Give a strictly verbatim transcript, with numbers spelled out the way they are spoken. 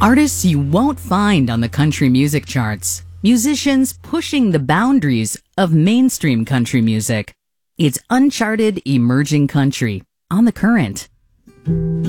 Artists you won't find on the country music charts. Musicians pushing the boundaries of mainstream country music. It's uncharted, emerging country on The Current.